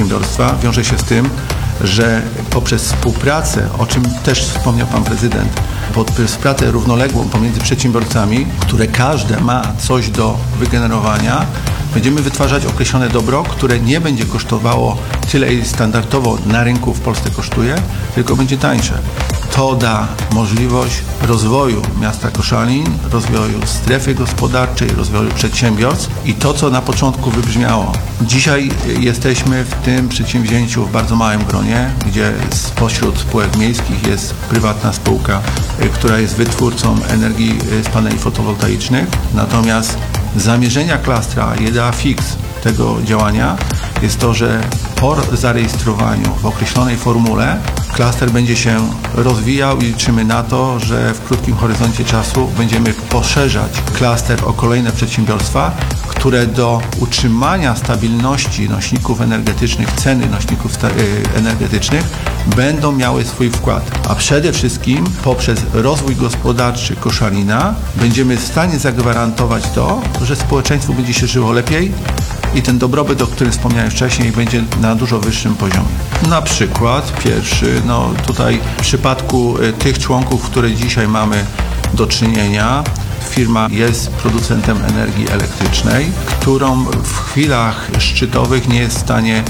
przedsiębiorstwa wiąże się z tym, że poprzez współpracę, o czym też wspomniał pan prezydent, poprzez współpracę równoległą pomiędzy przedsiębiorcami, które każde ma coś do wygenerowania, będziemy wytwarzać określone dobro, które nie będzie kosztowało tyle, ile standardowo na rynku w Polsce kosztuje, tylko będzie tańsze. To da możliwość rozwoju miasta Koszalin, rozwoju strefy gospodarczej, rozwoju przedsiębiorstw i to, co na początku wybrzmiało. Dzisiaj jesteśmy w tym przedsięwzięciu w bardzo małym gronie, gdzie spośród spółek miejskich jest prywatna spółka, która jest wytwórcą energii z paneli fotowoltaicznych. Natomiast zamierzenia klastra, idea fix tego działania jest to, że po zarejestrowaniu w określonej formule klaster będzie się rozwijał i liczymy na to, że w krótkim horyzoncie czasu będziemy poszerzać klaster o kolejne przedsiębiorstwa, które do utrzymania stabilności nośników energetycznych, ceny nośników energetycznych będą miały swój wkład. A przede wszystkim poprzez rozwój gospodarczy Koszalina będziemy w stanie zagwarantować to, że społeczeństwu będzie się żyło lepiej i ten dobrobyt, o którym wspomniałem wcześniej, będzie na dużo wyższym poziomie. Na przykład pierwszy, tutaj w przypadku tych członków, które dzisiaj mamy do czynienia, firma jest producentem energii elektrycznej, którą w chwilach szczytowych nie jest w stanie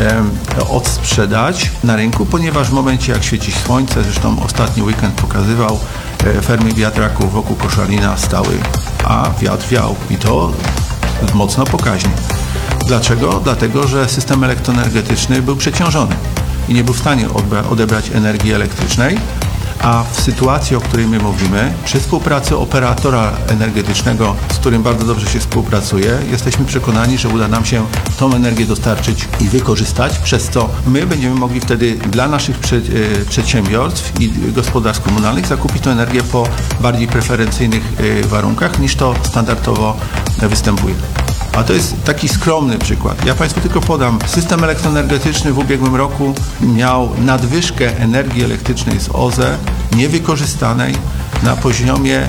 odsprzedać na rynku, ponieważ w momencie, jak świeci słońce, zresztą ostatni weekend pokazywał, fermy wiatraków wokół Koszalina stały, a wiatr wiał i to mocno pokaźnie. Dlaczego? Dlatego, że system elektroenergetyczny był przeciążony i nie był w stanie odebrać energii elektrycznej, a w sytuacji, o której my mówimy, przy współpracy operatora energetycznego, z którym bardzo dobrze się współpracuje, jesteśmy przekonani, że uda nam się tą energię dostarczyć i wykorzystać, przez co my będziemy mogli wtedy dla naszych przedsiębiorstw i gospodarstw komunalnych zakupić tę energię po bardziej preferencyjnych warunkach, niż to standardowo występuje. A to jest taki skromny przykład. Ja Państwu tylko podam. System elektroenergetyczny w ubiegłym roku miał nadwyżkę energii elektrycznej z OZE niewykorzystanej na poziomie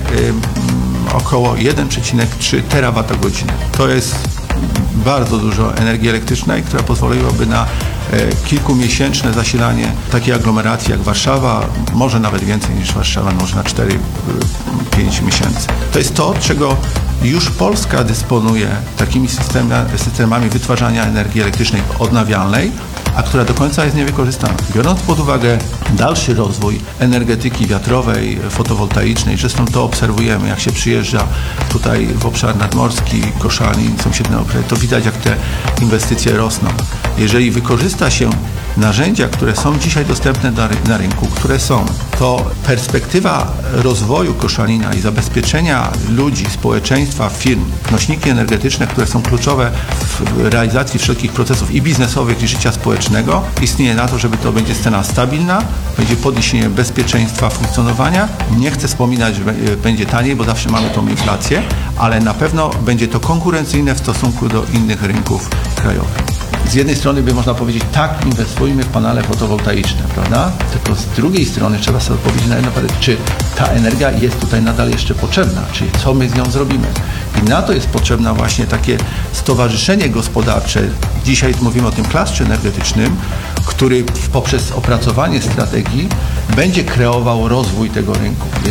około 1,3 terawatogodziny. To jest bardzo dużo energii elektrycznej, która pozwoliłaby na kilkumiesięczne zasilanie takiej aglomeracji jak Warszawa, może nawet więcej niż Warszawa, może na 4-5 miesięcy. To jest to, czego już Polska dysponuje takimi systemami wytwarzania energii elektrycznej odnawialnej, a która do końca jest niewykorzystana. Biorąc pod uwagę dalszy rozwój energetyki wiatrowej, fotowoltaicznej, zresztą to obserwujemy, jak się przyjeżdża tutaj w obszar nadmorski, Koszalin, sąsiednie obszary, to widać, jak te inwestycje rosną. Jeżeli wykorzysta się narzędzia, które są dzisiaj dostępne na rynku, które są, to perspektywa rozwoju Koszalina i zabezpieczenia ludzi, społeczeństwa, firm, nośniki energetyczne, które są kluczowe w realizacji wszelkich procesów i biznesowych, i życia społecznego, istnieje na to, żeby to będzie scena stabilna, będzie podniesienie bezpieczeństwa funkcjonowania. Nie chcę wspominać, że będzie taniej, bo zawsze mamy tą inflację, ale na pewno będzie to konkurencyjne w stosunku do innych rynków krajowych. Z jednej strony by można powiedzieć, tak, inwestujmy w panele fotowoltaiczne, prawda? Tylko z drugiej strony trzeba sobie odpowiedzieć na jedno pytanie, czy ta energia jest tutaj nadal jeszcze potrzebna, czyli co my z nią zrobimy. I na to jest potrzebne właśnie takie stowarzyszenie gospodarcze. Dzisiaj mówimy o tym klastrze energetycznym, który poprzez opracowanie strategii będzie kreował rozwój tego rynku.